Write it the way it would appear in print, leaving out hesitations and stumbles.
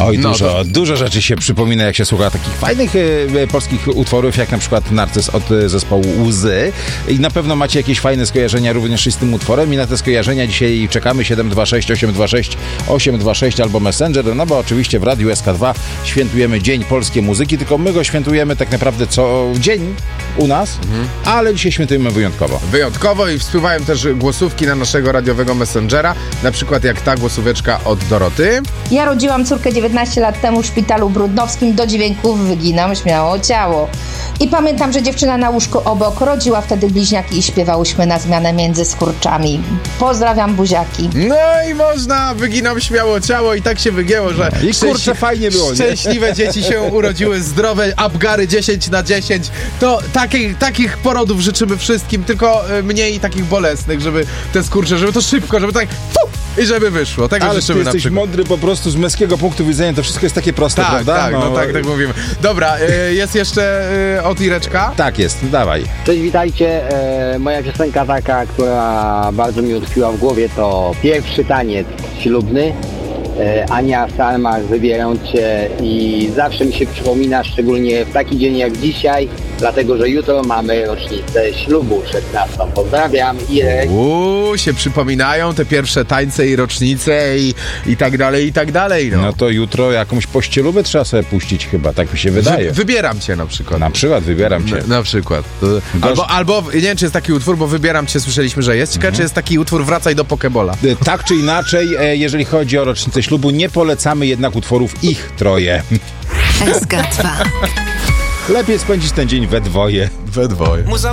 Oj, dużo rzeczy się przypomina, jak się słucha takich fajnych polskich utworów, jak na przykład Narcyz od zespołu Łzy. I na pewno macie jakieś fajne skojarzenia również z tym utworem i na te skojarzenia dzisiaj czekamy. 726 826 826 albo Messenger, no bo oczywiście w Radiu SK2 świętujemy Dzień Polskiej Muzyki, tylko my go świętujemy tak naprawdę co dzień u nas, ale dzisiaj świętujemy wyjątkowo. Wyjątkowo i wpływają też głosówki na naszego radiowego Messengera, na przykład jak ta głosóweczka od Doroty. Ja rodziłam córkę 19 lat temu w szpitalu brudnowskim, do dźwięków wyginam śmiało ciało. I pamiętam, że dziewczyna na łóżku obok rodziła wtedy bliźniaki i śpiewałyśmy na zmianę między skurczami. Pozdrawiam, buziaki. No i można, wyginam śmiało ciało i tak się wygięło, że I kurczę, fajnie było, nie? Szczęśliwe dzieci się urodziły, zdrowe, Apgary 10/10. To takich porodów życzymy wszystkim, tylko mniej takich bolesnych, żeby te skurcze, żeby to szybko, żeby tak i żeby wyszło. Tego Ale życzymy ty na jesteś przykład. mądry po prostu z męskiego punktu widzenia, to wszystko jest takie proste, Tak, prawda? tak, no tak mówimy. Dobra, jest jeszcze od Ireczka. Tak jest, dawaj. Cześć, witajcie. Moja piosenka taka, która bardzo mi utkwiła w głowie, to Pierwszy taniec ślubny. Ania Salmach, Wybieram Cię i zawsze mi się przypomina, szczególnie w taki dzień jak dzisiaj, dlatego, że jutro mamy rocznicę ślubu 16. Pozdrawiam. Się przypominają te pierwsze tańce i rocznice i tak dalej, i tak dalej. No to jutro jakąś pościelubę trzeba sobie puścić chyba, tak mi się wydaje. Wybieram Cię na przykład. Na przykład Wybieram Cię. Na przykład. Albo, nie wiem, czy jest taki utwór, bo Wybieram Cię, słyszeliśmy, że jest. Ciekawe, czy jest taki utwór Wracaj do Pokebola. Tak czy inaczej, jeżeli chodzi o rocznicę ślubu, nie polecamy jednak utworów ich troje. SK2. Lepiej spędzić ten dzień we dwoje. We dwoje.